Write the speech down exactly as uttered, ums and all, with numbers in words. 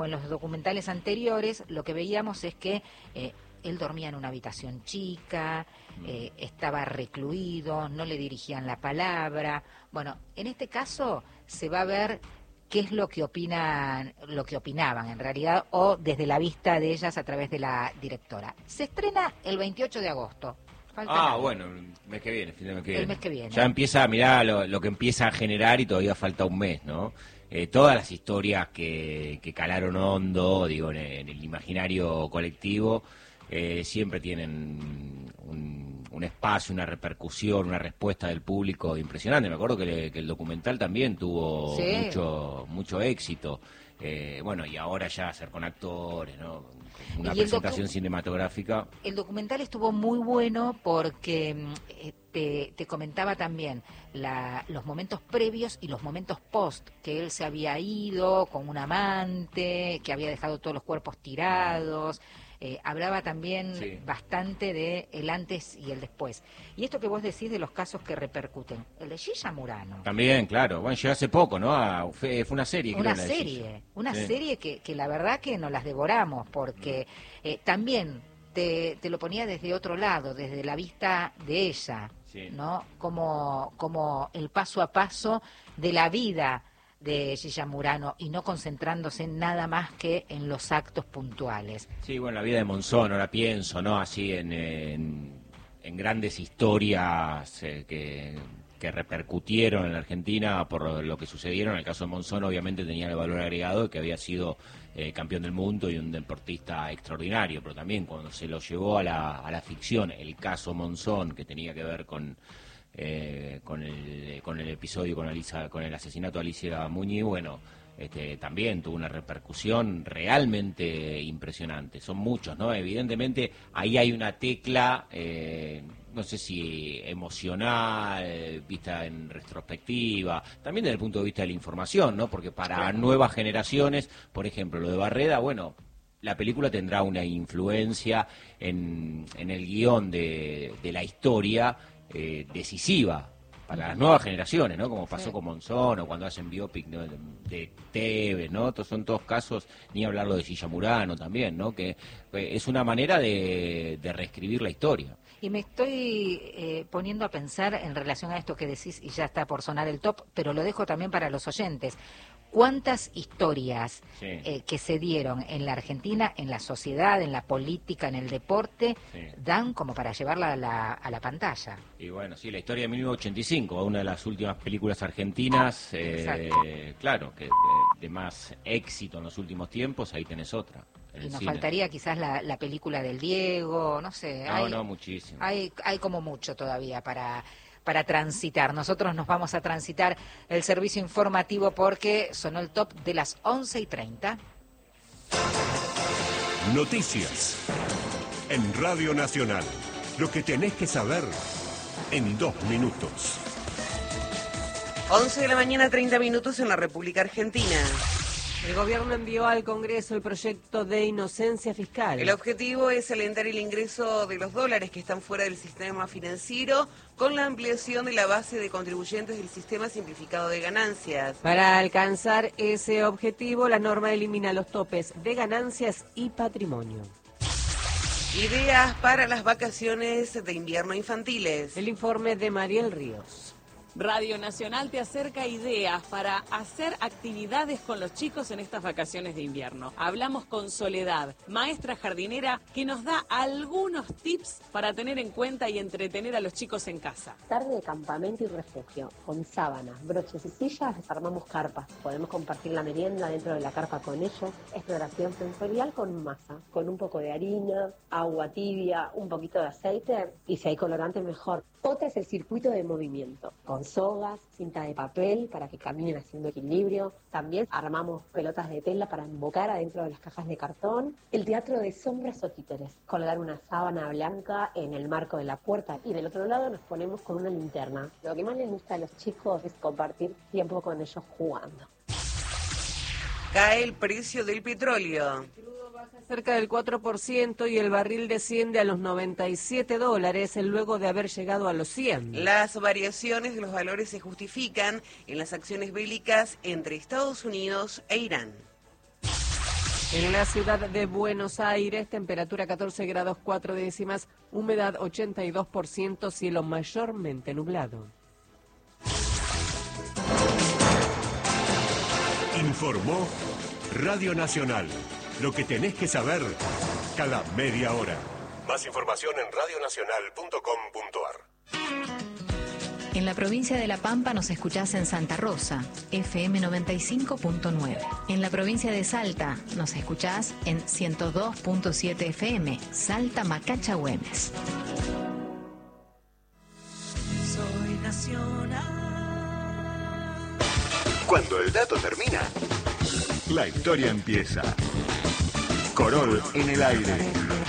En los documentales anteriores lo que veíamos es que eh, él dormía en una habitación chica, eh, estaba recluido, no le dirigían la palabra. Bueno, en este caso se va a ver qué es lo que opinan, lo que opinaban en realidad, o desde la vista de ellas a través de la directora. Se estrena el veintiocho de agosto. Falta ah, nada. Bueno, el mes que viene, fin de mes que El viene. mes que viene. Ya empieza, mirá lo, lo que empieza a generar y todavía falta un mes, ¿no? Eh, todas las historias que, que calaron hondo, digo, en, en el imaginario colectivo, eh, siempre tienen un, un espacio, una repercusión, una respuesta del público impresionante. Me acuerdo que, le, que el documental también tuvo sí. mucho mucho éxito. Eh, bueno, y ahora ya hacer con actores, ¿no? Una Y el presentación docu- cinematográfica. El documental estuvo muy bueno porque eh, te, te comentaba también la, los momentos previos y los momentos post, que él se había ido con un amante, que había dejado todos los cuerpos tirados. Eh, hablaba también Sí. bastante de el antes y el después. Y esto que vos decís de los casos que repercuten, el de Gilla Murano. También, claro. Bueno, llegó hace poco, ¿no? Ah, fue, fue una serie, Una creo, la de serie, Gilla. una Sí. serie que, que la verdad que nos las devoramos, porque eh, también te, te lo ponía desde otro lado, desde la vista de ella, Sí. ¿no? Como, como el paso a paso de la vida de Gilla Murano y no concentrándose nada más que en los actos puntuales. Sí, bueno, la vida de Monzón, ahora pienso, ¿no? Así en, en, en grandes historias eh, que, que repercutieron en la Argentina por lo que sucedieron. En el caso de Monzón, obviamente, tenía el valor agregado de que había sido eh, campeón del mundo y un deportista extraordinario, pero también cuando se lo llevó a la, a la ficción, el caso Monzón, que tenía que ver con... Eh, con el con el episodio con Alicia, con el asesinato de Alicia Muñiz, bueno, este, también tuvo una repercusión realmente impresionante. Son muchos, ¿no? Evidentemente ahí hay una tecla, eh, no sé si emocional, eh, vista en retrospectiva, también desde el punto de vista de la información, ¿no? Porque para Claro. nuevas generaciones, por ejemplo, lo de Barreda, bueno, la película tendrá una influencia en, en el guión de, de la historia eh, decisiva para las nuevas generaciones, ¿no? Como pasó Sí. con Monzón o cuando hacen biopic, ¿no? de, de Tevez, ¿no? Estos son todos casos, ni hablarlo de Gilla Murano también, ¿no? Que eh, es una manera de, de reescribir la historia. Y me estoy eh, poniendo a pensar en relación a esto que decís, y ya está por sonar el top, pero lo dejo también para los oyentes. ¿Cuántas historias Sí. eh, que se dieron en la Argentina, en la sociedad, en la política, en el deporte, Sí. dan como para llevarla a la, a la pantalla? Y bueno, sí, la historia de mil novecientos ochenta y cinco, una de las últimas películas argentinas, eh, claro, que de, de más éxito en los últimos tiempos, ahí tenés otra. en Y el nos cine. faltaría quizás la, la película del Diego, no sé. No, hay, no, muchísimo. Hay, hay como mucho todavía para... para transitar. Nosotros nos vamos a transitar el servicio informativo porque sonó el top de las once y treinta. Noticias en Radio Nacional. Lo que tenés que saber en dos minutos. once de la mañana, treinta minutos en la República Argentina. El gobierno envió al Congreso el proyecto de inocencia fiscal. El objetivo es alentar el ingreso de los dólares que están fuera del sistema financiero con la ampliación de la base de contribuyentes del sistema simplificado de ganancias. Para alcanzar ese objetivo, la norma elimina los topes de ganancias y patrimonio. Ideas para las vacaciones de invierno infantiles. El informe de Mariel Ríos. Radio Nacional te acerca ideas para hacer actividades con los chicos en estas vacaciones de invierno. Hablamos con Soledad, maestra jardinera, que nos da algunos tips para tener en cuenta y entretener a los chicos en casa. Tarde de campamento y refugio, con sábanas, broches y sillas desarmamos carpas. Podemos compartir la merienda dentro de la carpa con ellos. Exploración sensorial con masa, con un poco de harina, agua tibia, un poquito de aceite y si hay colorante mejor. Otra es el circuito de movimiento, con sogas, cinta de papel para que caminen haciendo equilibrio. También armamos pelotas de tela para embocar adentro de las cajas de cartón. El teatro de sombras o títeres, colgar una sábana blanca en el marco de la puerta y del otro lado nos ponemos con una linterna. Lo que más les gusta a los chicos es compartir tiempo con ellos jugando. Cae el precio del petróleo. Cerca del cuatro por ciento y el barril desciende a los noventa y siete dólares luego de haber llegado a los cien. Las variaciones de los valores se justifican en las acciones bélicas entre Estados Unidos e Irán. En la ciudad de Buenos Aires, temperatura catorce grados cuatro décimas, humedad ochenta y dos por ciento, cielo mayormente nublado. Informó Radio Nacional. Lo que tenés que saber cada media hora. Más información en radio nacional punto com punto a r. En la provincia de La Pampa nos escuchás en Santa Rosa, F M noventa y cinco punto nueve. En la provincia de Salta nos escuchás en ciento dos punto siete F M, Salta Macacha Güemes. Soy nacional. Cuando el dato termina, la historia empieza. Corol en el aire.